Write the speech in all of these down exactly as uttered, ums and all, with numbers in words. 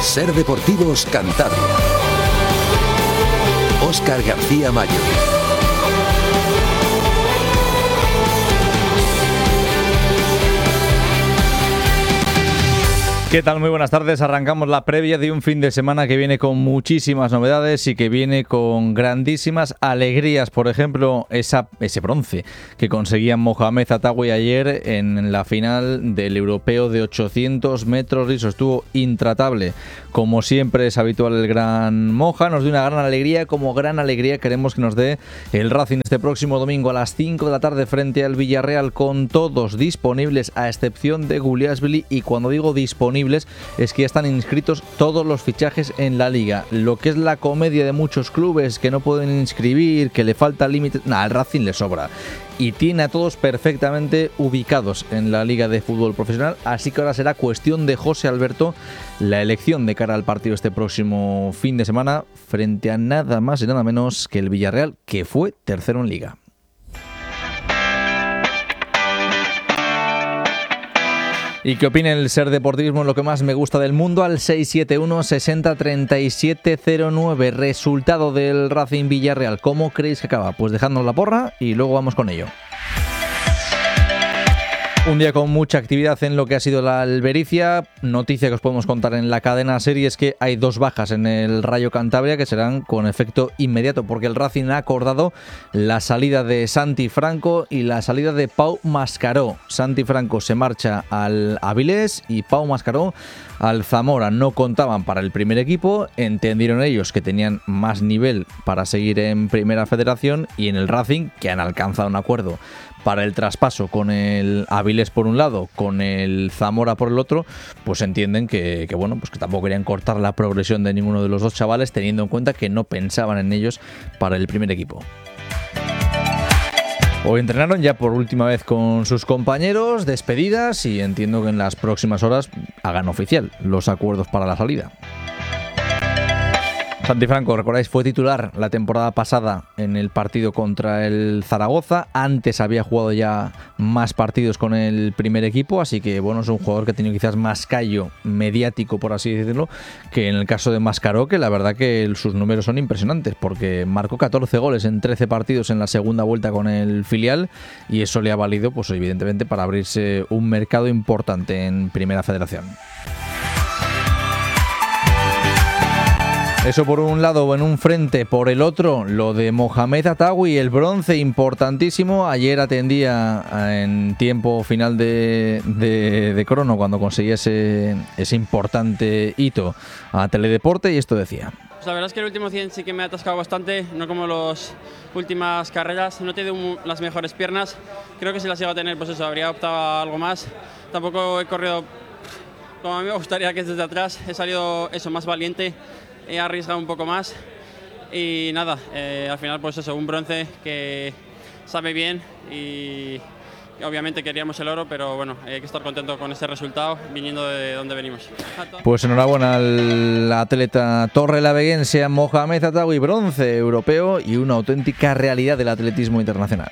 Ser Deportivos Cantabria. Óscar García Mayo. ¿Qué tal? Muy buenas tardes. Arrancamos la previa de un fin de semana que viene con muchísimas novedades y que viene con grandísimas alegrías. Por ejemplo, esa, ese bronce que conseguía Mohamed Attawi ayer en la final del europeo de ochocientos metros lisos. Estuvo intratable. Como siempre es habitual el gran Moja. Nos dio una gran alegría. Como gran alegría queremos que nos dé el Racing este próximo domingo a las cinco de la tarde frente al Villarreal, con todos disponibles a excepción de Guliasvili. Y cuando digo disponibles es que ya están inscritos todos los fichajes en la liga. Lo que es la comedia de muchos clubes que no pueden inscribir, que le falta límite, nada, al Racing le sobra. Y tiene a todos perfectamente ubicados en la liga de fútbol profesional. Así que ahora será cuestión de José Alberto la elección de cara al partido este próximo fin de semana frente a nada más y nada menos que el Villarreal, que fue tercero en liga. ¿Y qué opina el Ser Deportivismo? Lo que más me gusta del mundo al seis siete uno, sesenta, treinta y siete cero nueve. Resultado del Racing Villarreal. ¿Cómo creéis que acaba? Pues dejadnos la porra y luego vamos con ello. Un día con mucha actividad en lo que ha sido la Albericia. Noticia que os podemos contar en la cadena serie es que hay dos bajas en el Rayo Cantabria que serán con efecto inmediato, porque el Racing ha acordado la salida de Santi Franco y la salida de Pau Mascaró. Santi Franco se marcha al Avilés y Pau Mascaró al Zamora. No contaban para el primer equipo, entendieron ellos que tenían más nivel para seguir en Primera Federación, y en el Racing, que han alcanzado un acuerdo para el traspaso con el Avilés por un lado, con el Zamora por el otro, pues entienden que, que bueno, pues que tampoco querían cortar la progresión de ninguno de los dos chavales, teniendo en cuenta que no pensaban en ellos para el primer equipo. Hoy entrenaron ya por última vez con sus compañeros, despedidas, y entiendo que en las próximas horas hagan oficial los acuerdos para la salida. Santi Franco, recordáis, fue titular la temporada pasada en el partido contra el Zaragoza. Antes había jugado ya más partidos con el primer equipo, así que bueno, es un jugador que ha tenido quizás más callo mediático, por así decirlo, que en el caso de Mascaró, que la verdad que sus números son impresionantes, porque marcó catorce goles en trece partidos en la segunda vuelta con el filial, y eso le ha valido, pues evidentemente, para abrirse un mercado importante en Primera Federación. Eso por un lado en un frente. Por el otro, lo de Mohamed Attawi, el bronce importantísimo. Ayer atendía en tiempo final de, de, de crono, cuando conseguía ese, ese importante hito, a Teledeporte, y esto decía. Pues la verdad es que el último cien sí que me ha atascado bastante, no como las últimas carreras. No he tenido las mejores piernas. Creo que si las iba a tener, pues eso, habría optado a algo más. Tampoco he corrido como a mí me gustaría, que es desde atrás. He salido eso, más valiente. He arriesgado un poco más y nada, eh, al final pues eso, un bronce que sabe bien, y obviamente queríamos el oro, pero bueno, hay que estar contento con este resultado viniendo de donde venimos. Pues enhorabuena al atleta torrelaveguense Mohamed Attawi, bronce europeo y una auténtica realidad del atletismo internacional.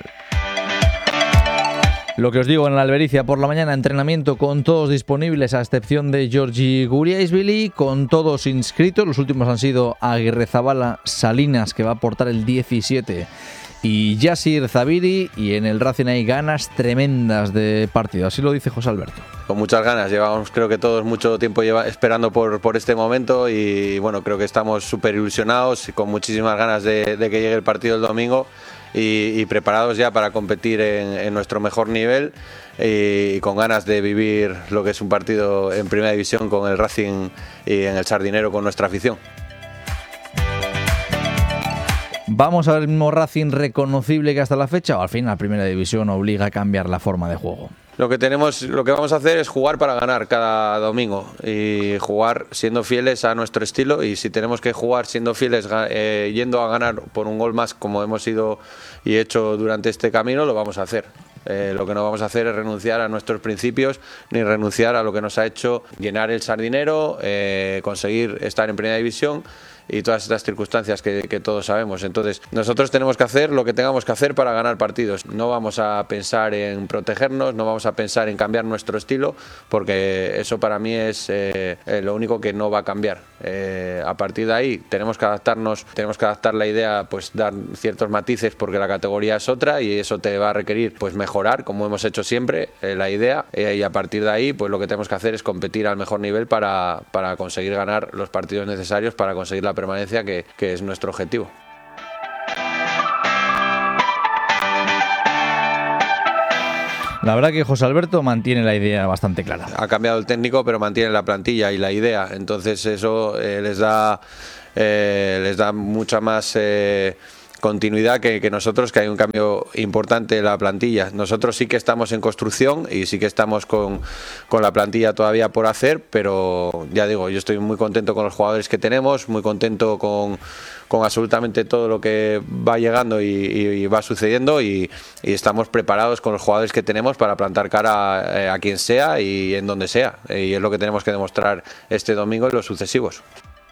Lo que os digo, en la Albericia por la mañana, entrenamiento con todos disponibles a excepción de Georgi Guliasvili, con todos inscritos. Los últimos han sido Aguirrezabala Salinas, que va a aportar el diecisiete, y Yasir Zabiri, y en el Racing hay ganas tremendas de partido. Así lo dice José Alberto. Con muchas ganas, llevamos creo que todos mucho tiempo lleva, esperando por, por este momento, y bueno, creo que estamos súper ilusionados y con muchísimas ganas de, de que llegue el partido el domingo. Y, y preparados ya para competir en, en nuestro mejor nivel, y, y con ganas de vivir lo que es un partido en Primera División con el Racing y en el Sardinero con nuestra afición. ¿Vamos a ver el mismo Racing reconocible que hasta la fecha, o al fin la Primera División obliga a cambiar la forma de juego? Lo que tenemos, lo que vamos a hacer es jugar para ganar cada domingo, y jugar siendo fieles a nuestro estilo, y si tenemos que jugar siendo fieles eh, yendo a ganar por un gol más, como hemos ido y hecho durante este camino, lo vamos a hacer. Eh, lo que no vamos a hacer es renunciar a nuestros principios, ni renunciar a lo que nos ha hecho llenar el Sardinero, eh, conseguir estar en Primera División y todas estas circunstancias que, que todos sabemos. Entonces nosotros tenemos que hacer lo que tengamos que hacer para ganar partidos. No vamos a pensar en protegernos, no vamos a pensar en cambiar nuestro estilo, porque eso para mí es eh, lo único que no va a cambiar. Eh, a partir de ahí tenemos que adaptarnos, tenemos que adaptar la idea, pues dar ciertos matices porque la categoría es otra y eso te va a requerir pues mejorar, como hemos hecho siempre, eh, la idea, eh, y a partir de ahí pues lo que tenemos que hacer es competir al mejor nivel para, para conseguir ganar los partidos necesarios para conseguir la permanencia, que, que es nuestro objetivo. La verdad que José Alberto mantiene la idea bastante clara. Ha cambiado el técnico, pero mantiene la plantilla y la idea. Entonces eso eh, les da eh, les da mucha más eh, continuidad que, que nosotros, que hay un cambio importante en la plantilla. Nosotros sí que estamos en construcción y sí que estamos con, con la plantilla todavía por hacer, pero ya digo, yo estoy muy contento con los jugadores que tenemos, muy contento con, con absolutamente todo lo que va llegando y, y, y va sucediendo, y, y estamos preparados con los jugadores que tenemos para plantar cara a, a quien sea y en donde sea, y es lo que tenemos que demostrar este domingo y los sucesivos.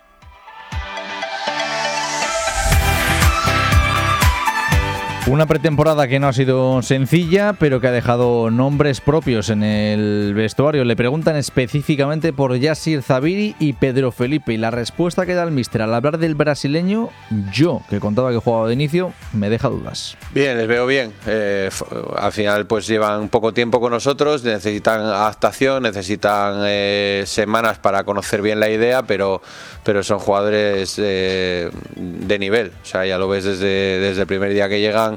Una pretemporada que no ha sido sencilla, pero que ha dejado nombres propios en el vestuario. Le preguntan específicamente por Yassir Zabiri y Pedro Felipe, y la respuesta que da el míster al hablar del brasileño, yo, que contaba que jugaba de inicio, me deja dudas. Bien, les veo bien. Eh, al final pues llevan poco tiempo con nosotros, necesitan adaptación, necesitan eh, semanas para conocer bien la idea, pero, pero son jugadores eh, de nivel. O sea, ya lo ves desde, desde el primer día que llegan.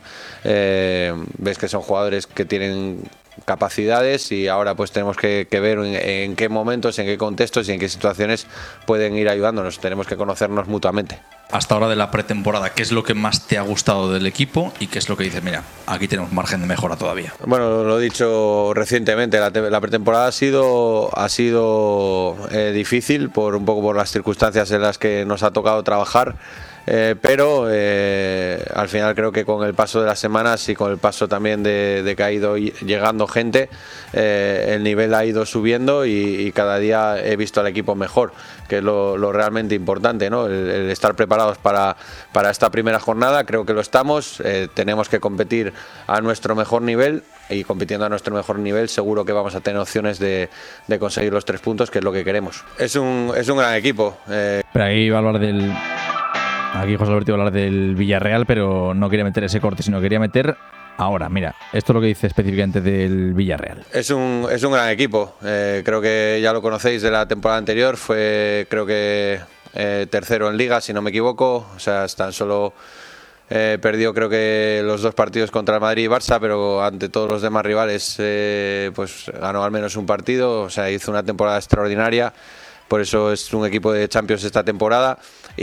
Eh, ves que son jugadores que tienen capacidades, y ahora pues tenemos que, que ver en, en qué momentos, en qué contextos y en qué situaciones pueden ir ayudándonos. Tenemos que conocernos mutuamente. Hasta ahora de la pretemporada, ¿qué es lo que más te ha gustado del equipo y qué es lo que dices, mira, aquí tenemos margen de mejora todavía? Bueno, lo he dicho recientemente, la, la pretemporada ha sido, ha sido eh, difícil por un poco por las circunstancias en las que nos ha tocado trabajar. Eh, pero eh, al final creo que con el paso de las semanas y con el paso también de, de que ha ido llegando gente, eh, el nivel ha ido subiendo, y, y cada día he visto al equipo mejor, que es lo, lo realmente importante, ¿no? El, el estar preparados para, para esta primera jornada. Creo que lo estamos. Eh, tenemos que competir a nuestro mejor nivel, y compitiendo a nuestro mejor nivel seguro que vamos a tener opciones de, de conseguir los tres puntos, que es lo que queremos. Es un, es un gran equipo. Eh. Pero ahí va a hablar del... Aquí José Alberto iba a hablar del Villarreal, pero no quería meter ese corte, sino quería meter ahora. Mira, esto es lo que dice específicamente del Villarreal. Es un, es un gran equipo. Eh, creo que ya lo conocéis de la temporada anterior. Fue, creo que, eh, tercero en Liga, si no me equivoco. O sea, tan solo eh, perdió, creo que, los dos partidos contra el Madrid y Barça, pero ante todos los demás rivales eh, pues ganó al menos un partido. O sea, hizo una temporada extraordinaria. Por eso es un equipo de Champions esta temporada.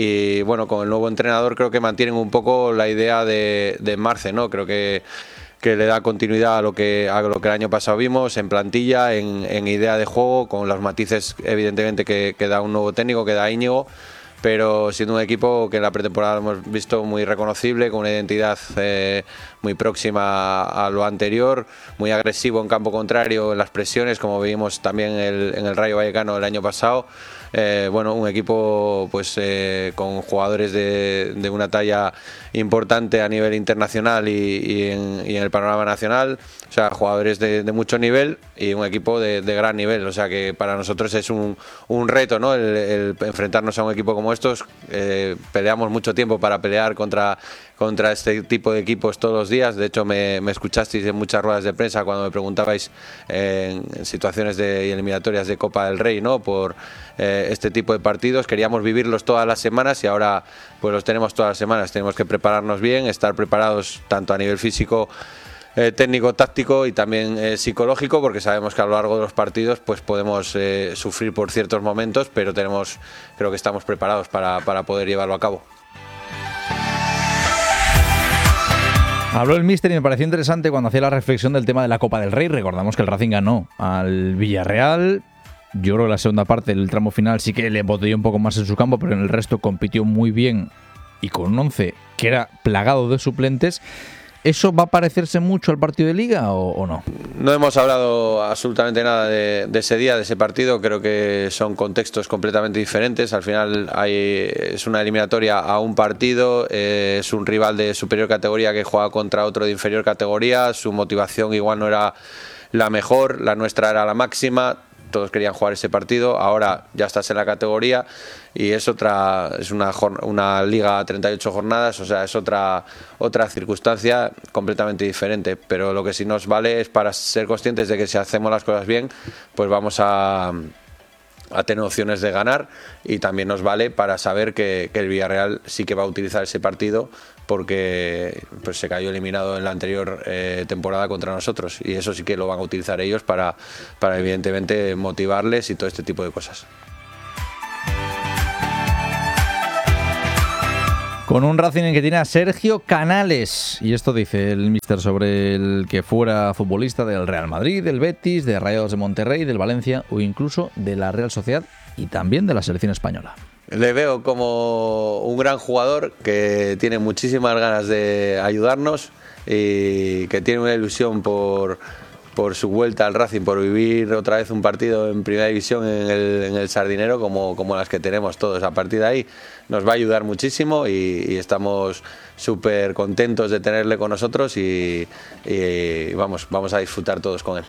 Y bueno, con el nuevo entrenador creo que mantienen un poco la idea de, de Marce, ¿no? Creo que, que le da continuidad a lo que, a lo que el año pasado vimos en plantilla, en, en idea de juego, con los matices evidentemente que, que da un nuevo técnico, que da Íñigo, pero siendo un equipo que en la pretemporada hemos visto muy reconocible, con una identidad eh, muy próxima a lo anterior, muy agresivo en campo contrario en las presiones, como vimos también en el, en el Rayo Vallecano el año pasado. Eh, bueno, un equipo pues eh, con jugadores de, de una talla importante a nivel internacional y, y, en, y en el panorama nacional, o sea, jugadores de, de mucho nivel, y un equipo de, de gran nivel. O sea que para nosotros es un, un reto, ¿no? el, el enfrentarnos a un equipo como estos. Eh, peleamos mucho tiempo para pelear contra contra este tipo de equipos todos los días. De hecho, me, me escuchasteis en muchas ruedas de prensa cuando me preguntabais eh, en situaciones de eliminatorias de Copa del Rey, ¿no? Por eh, este tipo de partidos. Queríamos vivirlos todas las semanas y ahora pues los tenemos todas las semanas. Tenemos que prepararnos bien, estar preparados tanto a nivel físico, eh, técnico, táctico y también eh, psicológico, porque sabemos que a lo largo de los partidos pues podemos eh, sufrir por ciertos momentos, pero tenemos, creo que estamos preparados para, para poder llevarlo a cabo. Habló el míster y me pareció interesante cuando hacía la reflexión del tema de la Copa del Rey. Recordamos que el Racing ganó al Villarreal. Yo creo que la segunda parte, el tramo final, sí que le botelló un poco más en su campo, pero en el resto compitió muy bien y con un once que era plagado de suplentes. ¿Eso va a parecerse mucho al partido de Liga o, o no? No hemos hablado absolutamente nada de, de ese día, de ese partido. Creo que son contextos completamente diferentes. Al final hay, es una eliminatoria a un partido, eh, es un rival de superior categoría que juega contra otro de inferior categoría. Su motivación igual no era la mejor, la nuestra era la máxima. Todos querían jugar ese partido, ahora ya estás en la categoría y es otra, es una, una liga a treinta y ocho jornadas, o sea, es otra, otra circunstancia completamente diferente, pero lo que sí nos vale es para ser conscientes de que si hacemos las cosas bien, pues vamos a, a tener opciones de ganar, y también nos vale para saber que, que el Villarreal sí que va a utilizar ese partido porque pues se cayó eliminado en la anterior eh, temporada contra nosotros, y eso sí que lo van a utilizar ellos para, para evidentemente motivarles y todo este tipo de cosas. Con un Racing en que tiene a Sergio Canales, y esto dice el míster sobre el que fuera futbolista del Real Madrid, del Betis, de Rayados de Monterrey, del Valencia o incluso de la Real Sociedad y también de la selección española. Le veo como un gran jugador que tiene muchísimas ganas de ayudarnos y que tiene una ilusión por, por su vuelta al Racing, por vivir otra vez un partido en Primera División en el, en el Sardinero como, como las que tenemos todos. A partir de ahí nos va a ayudar muchísimo y, y estamos súper contentos de tenerle con nosotros y, y vamos, vamos a disfrutar todos con él.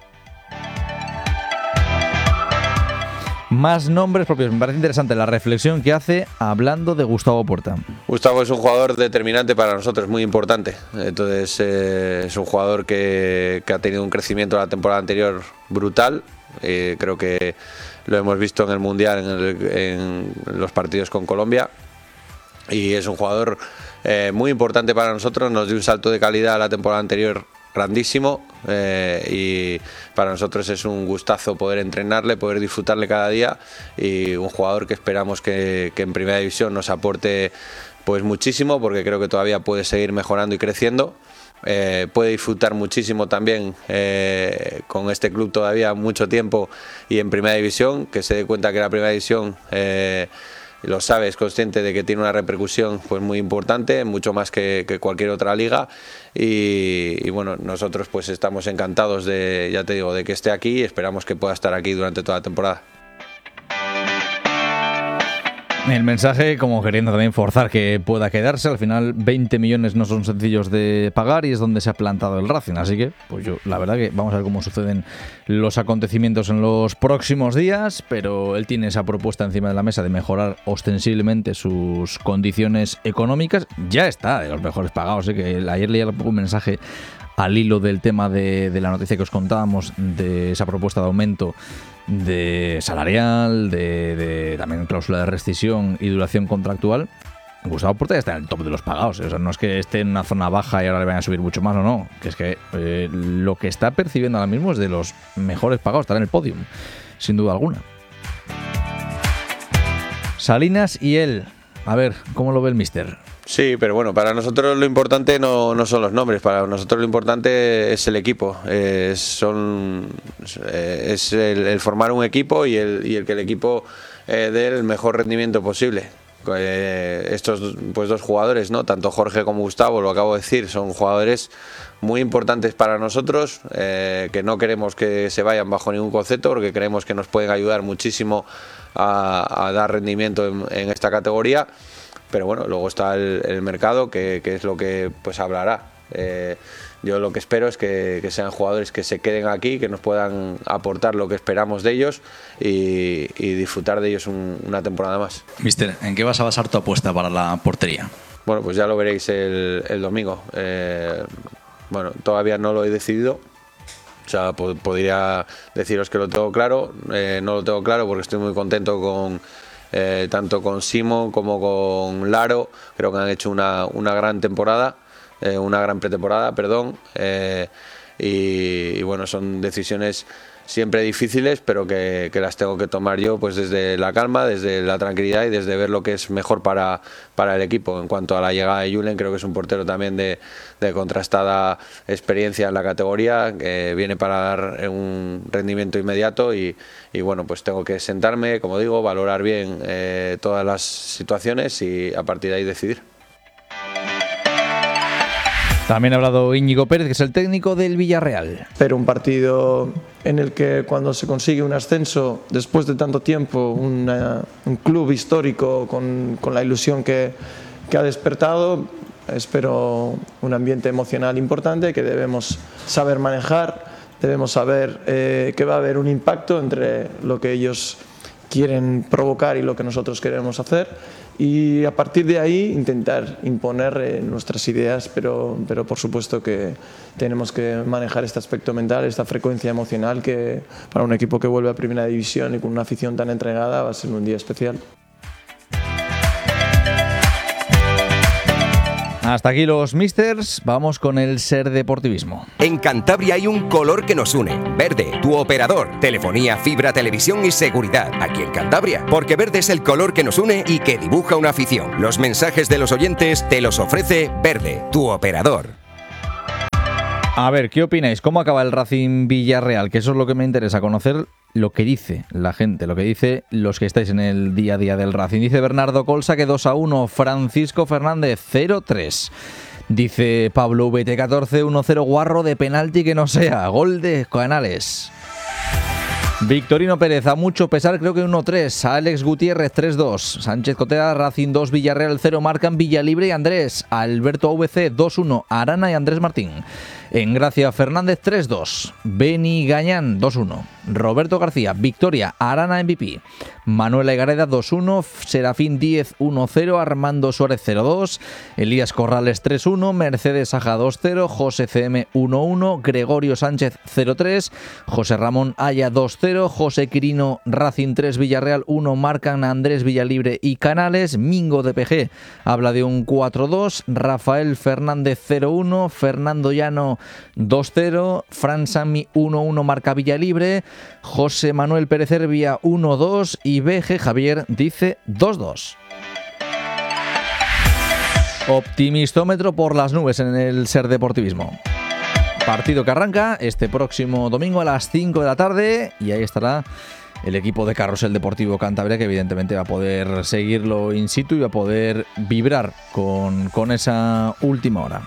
Más nombres propios. Me parece interesante la reflexión que hace hablando de Gustavo Puerta. Gustavo es un jugador determinante para nosotros, muy importante. Entonces eh, es un jugador que, que ha tenido un crecimiento la temporada anterior brutal. Eh, creo que lo hemos visto en el Mundial, en, el, en los partidos con Colombia. Y es un jugador eh, muy importante para nosotros. Nos dio un salto de calidad la temporada anterior grandísimo, eh, y para nosotros es un gustazo poder entrenarle, poder disfrutarle cada día, y un jugador que esperamos que, que en Primera División nos aporte pues muchísimo, porque creo que todavía puede seguir mejorando y creciendo. Eh, puede disfrutar muchísimo también eh, con este club todavía mucho tiempo y en Primera División, que se dé cuenta que la Primera División eh, lo sabe, es consciente de que tiene una repercusión pues muy importante, mucho más que, que cualquier otra liga, y, y bueno, nosotros pues estamos encantados de, ya te digo, de que esté aquí y esperamos que pueda estar aquí durante toda la temporada. El mensaje como queriendo también forzar que pueda quedarse. Al final veinte millones no son sencillos de pagar y es donde se ha plantado el Racing. Así que pues yo la verdad que vamos a ver cómo suceden los acontecimientos en los próximos días, pero él tiene esa propuesta encima de la mesa de mejorar ostensiblemente sus condiciones económicas. Ya está de los mejores pagados, ¿eh? Que ayer leía un mensaje al hilo del tema de, de la noticia que os contábamos, de esa propuesta de aumento de salarial, de, de también cláusula de rescisión y duración contractual. Gustavo Puerta ya está en el top de los pagados, ¿eh? O sea, no es que esté en una zona baja y ahora le vayan a subir mucho más o no, que es que eh, lo que está percibiendo ahora mismo es de los mejores pagados, está en el podium, sin duda alguna. Salinas y él, a ver, ¿cómo lo ve el míster? Sí, pero bueno, para nosotros lo importante no, no son los nombres, para nosotros lo importante es el equipo, eh, son, eh, es el, el formar un equipo y el, y el que el equipo eh, dé el mejor rendimiento posible. Eh, estos pues dos jugadores, ¿no? Tanto Jorge como Gustavo, lo acabo de decir, son jugadores muy importantes para nosotros, eh, que no queremos que se vayan bajo ningún concepto, porque creemos que nos pueden ayudar muchísimo a, a dar rendimiento en, en esta categoría. Pero bueno, luego está el, el mercado, que, que es lo que pues hablará. Eh, yo lo que espero es que, que sean jugadores que se queden aquí, que nos puedan aportar lo que esperamos de ellos y, y disfrutar de ellos un, una temporada más. Mister, ¿en qué vas a basar tu apuesta para la portería? Bueno, pues ya lo veréis el, el domingo. Eh, bueno, todavía no lo he decidido. O sea, po- podría deciros que lo tengo claro. Eh, no lo tengo claro porque estoy muy contento con... Eh, tanto con Simo como con Laro. Creo que han hecho una, una gran temporada, eh, una gran pretemporada, perdón, eh, y, y bueno, son decisiones siempre difíciles, pero que, que las tengo que tomar yo pues desde la calma, desde la tranquilidad y desde ver lo que es mejor para, para el equipo. En cuanto a la llegada de Julen, creo que es un portero también de, de contrastada experiencia en la categoría, que viene para dar un rendimiento inmediato y, y bueno, pues tengo que sentarme, como digo, valorar bien eh, todas las situaciones y a partir de ahí decidir. También ha hablado Íñigo Pérez, que es el técnico del Villarreal. Pero un partido en el que cuando se consigue un ascenso, después de tanto tiempo, una, un club histórico con, con la ilusión que, que ha despertado, espero un ambiente emocional importante que debemos saber manejar, debemos saber eh, que va a haber un impacto entre lo que ellos quieren provocar y lo que nosotros queremos hacer. Y a partir de ahí intentar imponer eh, nuestras ideas, pero, pero por supuesto que tenemos que manejar este aspecto mental, esta frecuencia emocional que para un equipo que vuelve a Primera División y con una afición tan entregada va a ser un día especial. Hasta aquí los Misters, vamos con el Ser Deportivismo. En Cantabria hay un color que nos une. Verde, tu operador. Telefonía, fibra, televisión y seguridad. Aquí en Cantabria. Porque verde es el color que nos une y que dibuja una afición. Los mensajes de los oyentes te los ofrece Verde, tu operador. A ver, ¿qué opináis? ¿Cómo acaba el Racing Villarreal? Que eso es lo que me interesa, conocer lo que dice la gente, lo que dice los que estáis en el día a día del Racing. Dice Bernardo Colsa que dos a uno, Francisco Fernández cero tres. Dice Pablo V T catorce, uno cero, Guarro de penalti que no sea, gol de Canales. Victorino Pérez, a mucho pesar creo que uno tres, Alex Gutiérrez tres dos, Sánchez Cotea, Racing dos, Villarreal cero, marcan Villalibre y Andrés, Alberto A V C dos uno, Arana y Andrés Martín. En Gracia Fernández tres dos, Beni Gañán dos uno, Roberto García, Victoria, Arana M V P, Manuela Egareda dos uno, Serafín Díez uno cero, Armando Suárez cero dos, Elías Corrales tres uno, Mercedes Saja dos cero, José C M uno uno, Gregorio Sánchez cero tres, José Ramón Aya dos cero, José Quirino Racing tres, Villarreal uno, marcan Andrés Villalibre y Canales, Mingo de P G habla de un cuatro dos, Rafael Fernández cero uno, Fernando Llano dos cero, Fran Sami uno uno, marca Villalibre, José Manuel Pérez Herbia uno dos y B G Javier dice dos dos. Optimistómetro por las nubes en el Ser Deportivismo. Partido que arranca este próximo domingo a las cinco de la tarde y ahí estará el equipo de Carrusel Deportivo Cantabria, que evidentemente va a poder seguirlo in situ y va a poder vibrar con, con esa última hora.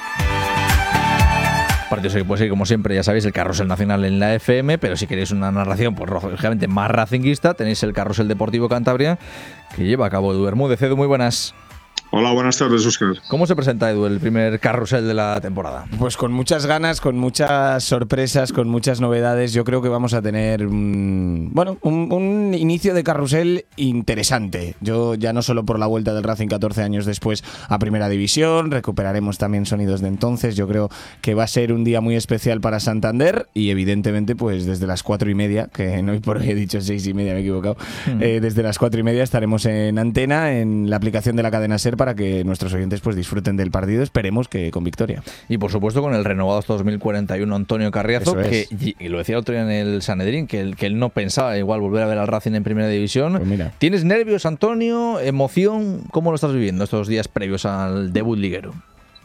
Partidos que puede ser, como siempre, ya sabéis, el Carrusel Nacional en la F M, pero si queréis una narración, pues lógicamente más racinguista, tenéis el Carrusel Deportivo Cantabria, que lleva a cabo Edu Bermúdez. Edu, muy buenas. Hola, buenas tardes, Óscar. ¿Cómo se presenta, Edu, el primer carrusel de la temporada? Pues con muchas ganas, con muchas sorpresas, con muchas novedades. Yo creo que vamos a tener un, bueno, un, un inicio de carrusel interesante. Yo ya no solo por la vuelta del Racing catorce años después a Primera División, recuperaremos también sonidos de entonces. Yo creo que va a ser un día muy especial para Santander y evidentemente pues desde las cuatro y media, que no hoy por hoy he dicho seis y media, me he equivocado, mm. eh, desde las cuatro y media estaremos en antena, en la aplicación de la cadena SER, para que nuestros oyentes pues disfruten del partido, esperemos que con victoria. Y por supuesto con el renovado hasta dos mil cuarenta y uno Antonio Carriazo, que, y lo decía el otro día en el Sanedrín, que él, que él no pensaba igual volver a ver al Racing en Primera División. Pues mira. ¿Tienes nervios, Antonio? ¿Emoción? ¿Cómo lo estás viviendo estos días previos al debut liguero?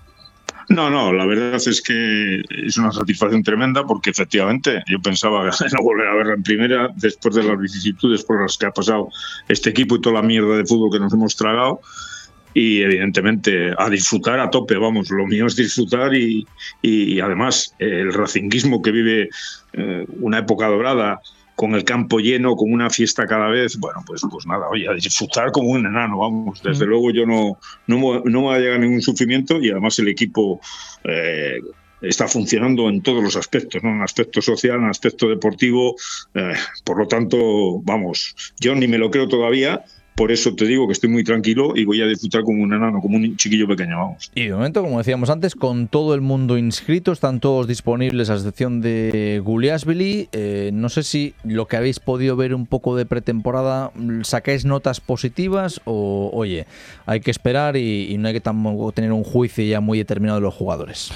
No, no, la verdad es que es una satisfacción tremenda porque efectivamente yo pensaba no volver a verla en primera después de las vicisitudes por las que ha pasado este equipo y toda la mierda de fútbol que nos hemos tragado. Y evidentemente a disfrutar a tope, vamos, lo mío es disfrutar y, y además el racinguismo que vive eh, una época dorada con el campo lleno, con una fiesta cada vez, bueno, pues pues nada, oye, a disfrutar como un enano, vamos, desde mm. luego yo no, no, no me va a llegar ningún sufrimiento y además el equipo eh, está funcionando en todos los aspectos, ¿no? En aspecto social, en aspecto deportivo, eh, por lo tanto, vamos, yo ni me lo creo todavía. Por eso te digo que estoy muy tranquilo y voy a disfrutar como un enano, como un chiquillo pequeño, vamos. Y de momento, como decíamos antes, con todo el mundo inscrito, están todos disponibles a excepción de Guliasvili. Eh, no sé si lo que habéis podido ver un poco de pretemporada, ¿sacáis notas positivas o, oye, hay que esperar y, y no hay que tampoco tener un juicio ya muy determinado de los jugadores?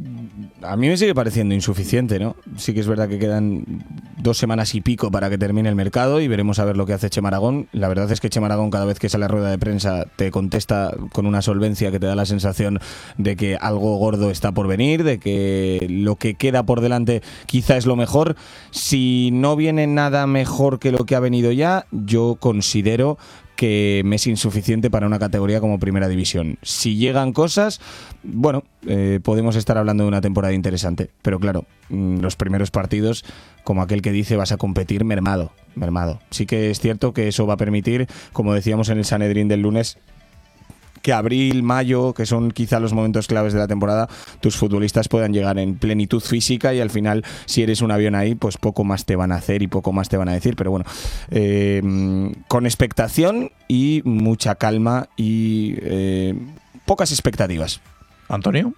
A mí me sigue pareciendo insuficiente, ¿no? Sí que es verdad que quedan dos semanas y pico para que termine el mercado y veremos a ver lo que hace Chema Aragón. La verdad es que Chema Aragón, cada vez que sale a rueda de prensa, te contesta con una solvencia que te da la sensación de que algo gordo está por venir, de que lo que queda por delante quizá es lo mejor. Si no viene nada mejor que lo que ha venido ya, yo considero que me es insuficiente para una categoría como Primera División. Si llegan cosas, bueno, eh, podemos estar hablando de una temporada interesante, pero claro, los primeros partidos, como aquel que dice, vas a competir mermado, mermado. Sí que es cierto que eso va a permitir, como decíamos en el Sanedrín del lunes, que abril, mayo, que son quizá los momentos claves de la temporada, tus futbolistas puedan llegar en plenitud física y al final, si eres un avión ahí, pues poco más te van a hacer y poco más te van a decir. Pero bueno, eh, con expectación y mucha calma y eh, pocas expectativas. Antonio.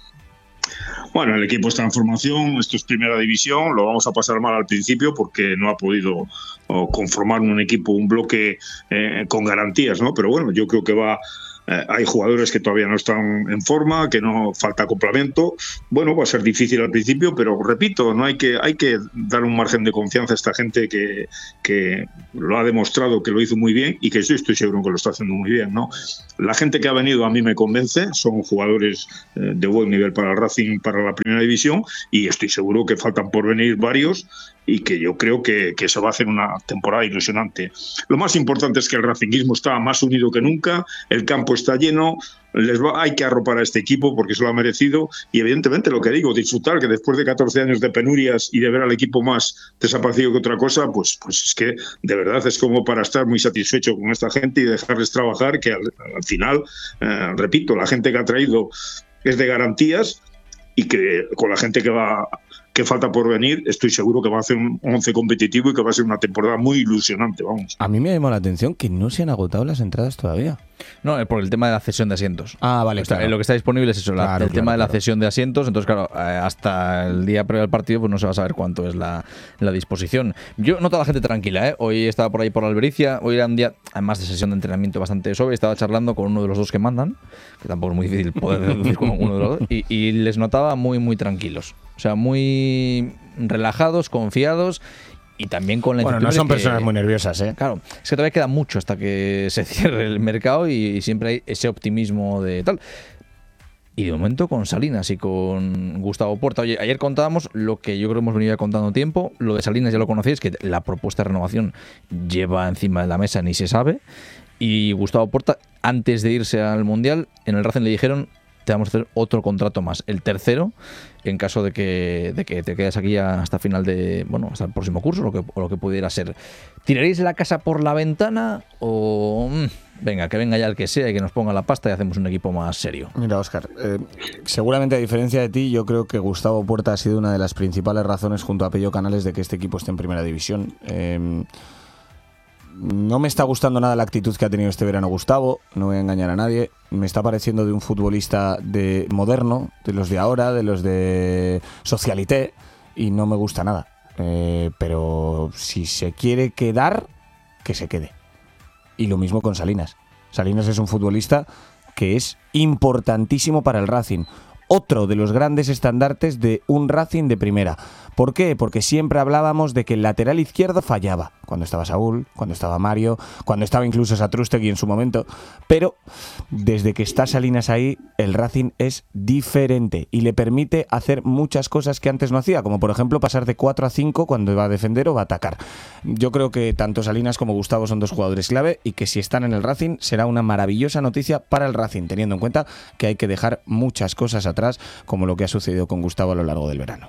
Bueno, el equipo está en formación, esto es Primera División, lo vamos a pasar mal al principio porque no ha podido oh, conformar un equipo, un bloque eh, con garantías, ¿no? Pero bueno, yo creo que va... Eh, hay jugadores que todavía no están en forma, que no falta complemento. Bueno, va a ser difícil al principio, pero repito, no hay que hay que dar un margen de confianza a esta gente que, que lo ha demostrado que lo hizo muy bien y que yo estoy seguro que lo está haciendo muy bien, ¿no? La gente que ha venido a mí me convence, son jugadores eh, de buen nivel para el Racing, para la Primera División, y estoy seguro que faltan por venir varios y que yo creo que, que se va a hacer una temporada ilusionante. Lo más importante es que el racinguismo está más unido que nunca, el campo está lleno, les va, hay que arropar a este equipo porque se lo ha merecido y evidentemente lo que digo, disfrutar, que después de catorce años de penurias y de ver al equipo más desaparecido que otra cosa, pues, pues es que de verdad es como para estar muy satisfecho con esta gente y dejarles trabajar, que al, al final, eh, repito, la gente que ha traído es de garantías y que con la gente que va... que falta por venir, estoy seguro que va a hacer un once competitivo y que va a ser una temporada muy ilusionante, vamos. A mí me ha llamado la atención que no se han agotado las entradas todavía. No, por el tema de la cesión de asientos. Ah, vale, Está, claro. Lo que está disponible es eso, la, Claro, el claro, tema de la claro. cesión de asientos. Entonces, claro, eh, hasta el día previo al partido pues no se va a saber cuánto es la, la disposición. Yo noto a la gente tranquila, ¿eh? Hoy estaba por ahí por la Albericia, hoy era un día, además de sesión de entrenamiento bastante sobre, estaba charlando con uno de los dos que mandan, que tampoco es muy difícil poder deducir con uno de los dos, y, y les notaba muy, muy tranquilos. O sea, muy relajados, confiados y también con la Bueno, no incertidumbre son que- personas muy nerviosas, ¿eh? Claro, es que todavía queda mucho hasta que se cierre el mercado y siempre hay ese optimismo de tal. Y de momento con Salinas y con Gustavo Puerta. Oye, ayer contábamos lo que yo creo que hemos venido ya contando tiempo. Lo de Salinas ya lo conocéis, que la propuesta de renovación lleva encima de la mesa, ni se sabe. Y Gustavo Puerta, antes de irse al Mundial, en el Racing le dijeron: te vamos a hacer otro contrato más, el tercero, en caso de que, de que te quedes aquí hasta final de, bueno, hasta el próximo curso, lo que, o lo que pudiera ser. ¿Tiraréis la casa por la ventana o mmm, venga, que venga ya el que sea y que nos ponga la pasta y hacemos un equipo más serio? Mira, Óscar, eh, seguramente a diferencia de ti, yo creo que Gustavo Puerta ha sido una de las principales razones junto a Pello Canales de que este equipo esté en Primera División. Eh, No me está gustando nada la actitud que ha tenido este verano Gustavo, no voy a engañar a nadie. Me está pareciendo de un futbolista de moderno, de los de ahora, de los de socialité, y no me gusta nada. Eh, pero si se quiere quedar, que se quede. Y lo mismo con Salinas. Salinas es un futbolista que es importantísimo para el Racing. Otro de los grandes estandartes de un Racing de primera. ¿Por qué? Porque siempre hablábamos de que el lateral izquierdo fallaba. Cuando estaba Saúl, cuando estaba Mario, cuando estaba incluso Satrústegui en su momento. Pero desde que está Salinas ahí, el Racing es diferente y le permite hacer muchas cosas que antes no hacía, como por ejemplo pasar de cuatro a cinco cuando va a defender o va a atacar. Yo creo que tanto Salinas como Gustavo son dos jugadores clave y que si están en el Racing será una maravillosa noticia para el Racing, teniendo en cuenta que hay que dejar muchas cosas atrás, como lo que ha sucedido con Gustavo a lo largo del verano.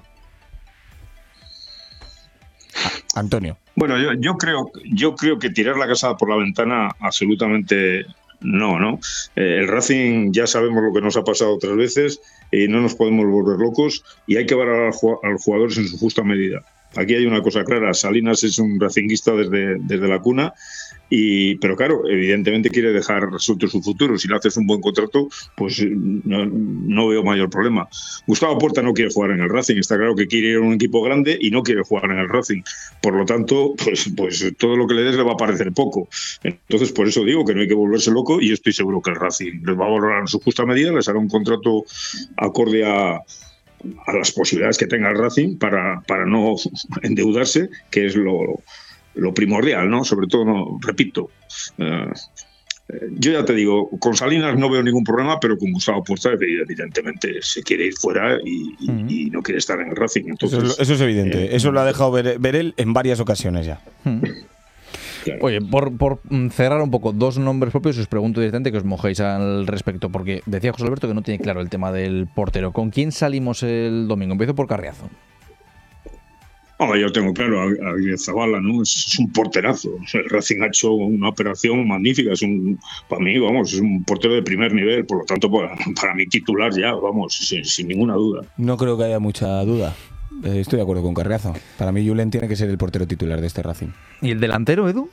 Ah, Antonio. Bueno, yo, yo creo, yo creo que tirar la casa por la ventana absolutamente no, ¿no? Eh, el Racing ya sabemos lo que nos ha pasado otras veces y no nos podemos volver locos y hay que ver a los jugadores en su justa medida. Aquí hay una cosa clara, Salinas es un racinguista desde, desde la cuna, y, pero claro, evidentemente quiere dejar resuelto su futuro. Si le haces un buen contrato, pues no, no veo mayor problema. Gustavo Puerta no quiere jugar en el Racing, está claro que quiere ir a un equipo grande y no quiere jugar en el Racing. Por lo tanto, pues, pues todo lo que le des le va a parecer poco. Entonces, por eso digo que no hay que volverse loco y estoy seguro que el Racing les va a valorar en su justa medida, les hará un contrato acorde a... a las posibilidades que tenga el Racing para, para no endeudarse, que es lo, lo primordial, ¿no? Sobre todo, no, repito, eh, yo ya te digo, con Salinas no veo ningún problema, pero con Gustavo Puerta evidentemente se quiere ir fuera y, y, uh-huh. y no quiere estar en el Racing. Entonces, eso, es, eso es evidente, eh, eso lo ha dejado ver, ver él en varias ocasiones ya. Uh-huh. Claro. Oye, por, por cerrar un poco, dos nombres propios, os pregunto directamente que os mojéis al respecto, porque decía José Alberto que no tiene claro el tema del portero. ¿Con quién salimos el domingo? Empiezo por Carriazo. Oh, yo tengo claro, a Zabala, ¿no? Es, es un porterazo. O sea, el Racing ha hecho una operación magnífica. Es un, para mí, vamos, es un portero de primer nivel. Por lo tanto, para, para mí titular ya, vamos, sin, sin ninguna duda. No creo que haya mucha duda. Eh, estoy de acuerdo con Carriazo. Para mí, Julen tiene que ser el portero titular de este Racing. ¿Y el delantero, Edu?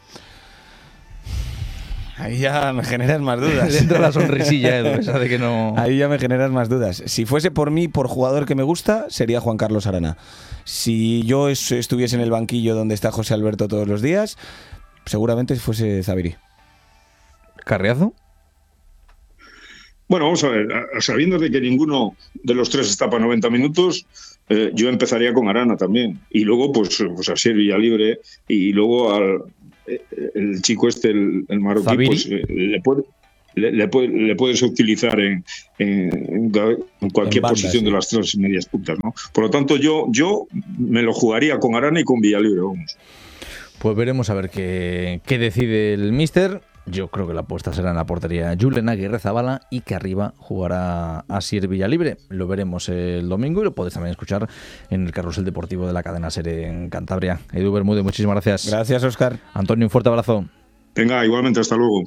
Ahí ya me generas más dudas. Dentro de la sonrisilla, Edu, esa de que no... Ahí ya me generas más dudas. Si fuese por mí, por jugador que me gusta, sería Juan Carlos Arana. Si yo estuviese en el banquillo donde está José Alberto todos los días, seguramente fuese Zabiri. ¿Carriazo? Bueno, vamos a ver, sabiendo de que ninguno de los tres está para noventa minutos, eh, yo empezaría con Arana también. Y luego, pues, pues a ser Villalibre, y luego al el chico este, el, el marroquí, ¿Zabiri? Pues eh, le, puede, le, le, puede, le puedes utilizar en, en, en cualquier en banda, posición sí. de las tres medias puntas, ¿no? Por lo tanto, yo, yo me lo jugaría con Arana y con Villalibre, vamos. Pues veremos a ver qué, qué decide el míster. Yo creo que la apuesta será en la portería Julen Aguirrezabala y que arriba jugará Asier Villalibre. Lo veremos el domingo y lo podéis también escuchar en el carrusel deportivo de la cadena SER en Cantabria. Edu Bermúdez, muchísimas gracias. Gracias, Óscar. Antonio, un fuerte abrazo. Venga, igualmente, hasta luego.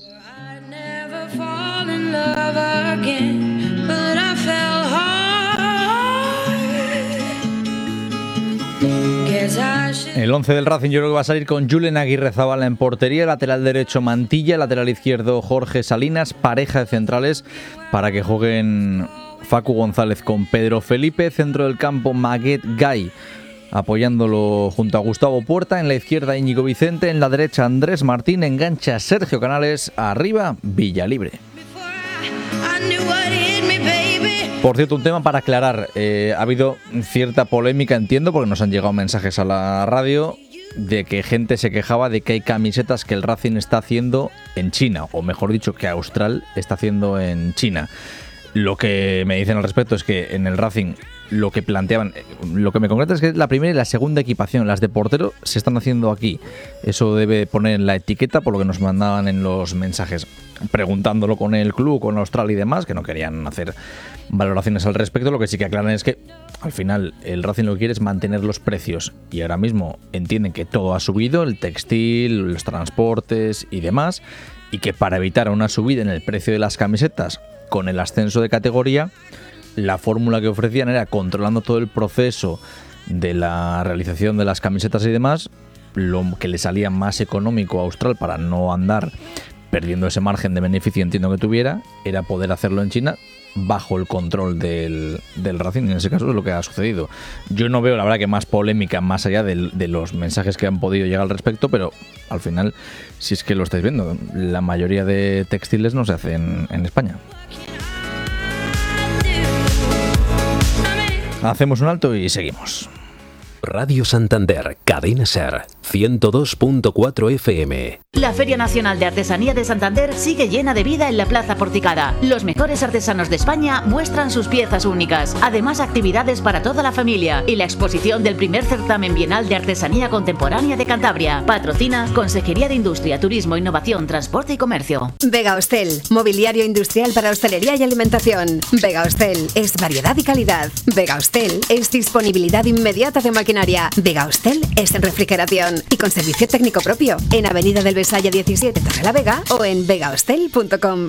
El once del Racing yo creo que va a salir con Julen Aguirrezabala en portería, lateral derecho Mantilla, lateral izquierdo Jorge Salinas, pareja de centrales para que jueguen Facu González con Pedro Felipe, centro del campo Maguet Gay apoyándolo junto a Gustavo Puerta, en la izquierda Íñigo Vicente, en la derecha Andrés Martín, engancha Sergio Canales, arriba Villalibre. Por cierto, un tema para aclarar, eh, ha habido cierta polémica, entiendo, porque nos han llegado mensajes a la radio de que gente se quejaba de que hay camisetas que el Racing está haciendo en China, o mejor dicho, que Austral está haciendo en China. Lo que me dicen al respecto es que en el Racing lo que planteaban, lo que me concreta es que la primera y la segunda equipación, las de portero, se están haciendo aquí. Eso debe poner en la etiqueta por lo que nos mandaban en los mensajes, preguntándolo con el club, con Austral y demás, que no querían hacer valoraciones al respecto. Lo que sí que aclaran es que al final el Racing lo que quiere es mantener los precios y ahora mismo entienden que todo ha subido, el textil, los transportes y demás, y que para evitar una subida en el precio de las camisetas con el ascenso de categoría, la fórmula que ofrecían era controlando todo el proceso de la realización de las camisetas y demás, lo que le salía más económico a Austral para no andar perdiendo ese margen de beneficio, entiendo que tuviera, era poder hacerlo en China bajo el control del, del Racing. En ese caso es lo que ha sucedido. Yo no veo, la verdad, que más polémica más allá de, de los mensajes que han podido llegar al respecto, pero al final, si es que lo estáis viendo, la mayoría de textiles no se hacen en España. Hacemos un alto y seguimos. Radio Santander, Cadena SER, ciento dos punto cuatro F M. La Feria Nacional de Artesanía de Santander sigue llena de vida en la Plaza Porticada. Los mejores artesanos de España muestran sus piezas únicas. Además, actividades para toda la familia y la exposición del primer certamen bienal de artesanía contemporánea de Cantabria. Patrocina Consejería de Industria, Turismo, Innovación, Transporte y Comercio. Vega Hostel, mobiliario industrial para hostelería y alimentación. Vega Hostel es variedad y calidad. Vega Hostel es disponibilidad inmediata de maquinaria. Vega Hostel es refrigeración y con servicio técnico propio en Avenida del Besaya diecisiete, Torrelavega, o en vega hostel punto com.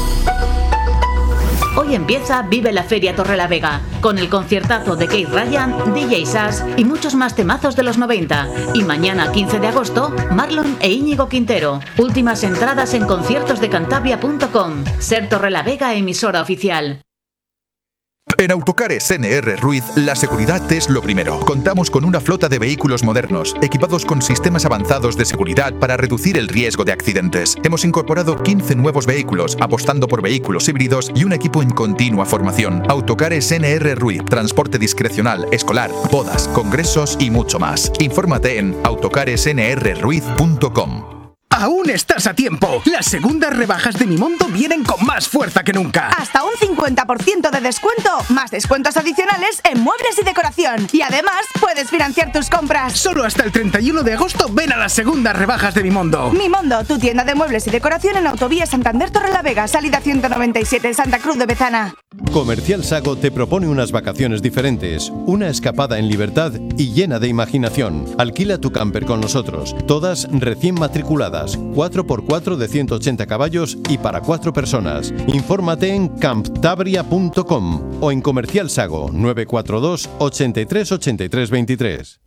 Hoy empieza Vive la Feria Torrelavega, con el conciertazo de Keith Ryan, D J Sass y muchos más temazos de los noventa. Y mañana, quince de agosto, Marlon e Íñigo Quintero. Últimas entradas en conciertos de cantabria punto com. SER Torrelavega, emisora oficial. En Autocares N R Ruiz, la seguridad es lo primero. Contamos con una flota de vehículos modernos, equipados con sistemas avanzados de seguridad para reducir el riesgo de accidentes. Hemos incorporado quince nuevos vehículos, apostando por vehículos híbridos y un equipo en continua formación. Autocares N R Ruiz, transporte discrecional, escolar, bodas, congresos y mucho más. Infórmate en autocares n r ruiz punto com. Aún estás a tiempo. Las segundas rebajas de Mimondo vienen con más fuerza que nunca. Hasta un cincuenta por ciento de descuento, más descuentos adicionales en muebles y decoración. Y además, puedes financiar tus compras. Solo hasta el treinta y uno de agosto ven a las segundas rebajas de Mimondo. Mimondo, tu tienda de muebles y decoración en Autovía Santander Torrelavega, salida ciento noventa y siete, Santa Cruz de Bezana. Comercial Sago te propone unas vacaciones diferentes, una escapada en libertad y llena de imaginación. Alquila tu camper con nosotros, todas recién matriculadas, cuatro por cuatro de ciento ochenta caballos y para cuatro personas. Infórmate en camptabria punto com o en Comercial Sago nueve cuatro dos, ochenta y tres, ochenta y tres, veintitrés.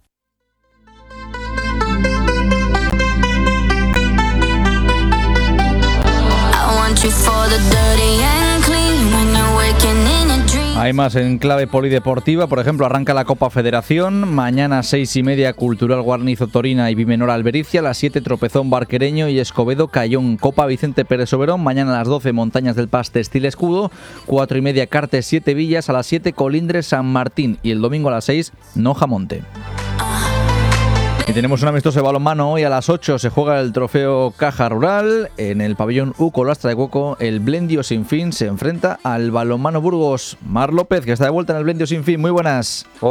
Hay más en clave polideportiva, por ejemplo, arranca la Copa Federación, mañana seis y media Cultural Guarnizo Torina y Bimenor Albericia, a las siete Tropezón Barquereño y Escobedo Cayón, Copa Vicente Pérez Oberón, mañana a las doce Montañas del Paz Textil Escudo, cuatro y media Cartes Siete Villas, a las siete Colindres San Martín y el domingo a las seis Noja Monte. Y tenemos un amistoso de balonmano. Hoy a las ocho se juega el trofeo Caja Rural. En el pabellón Uco Lastra de Cuoco, el Blendio Sin Fin se enfrenta al balonmano Burgos. Mar López, que está de vuelta en el Blendio Sin Fin. Muy buenas.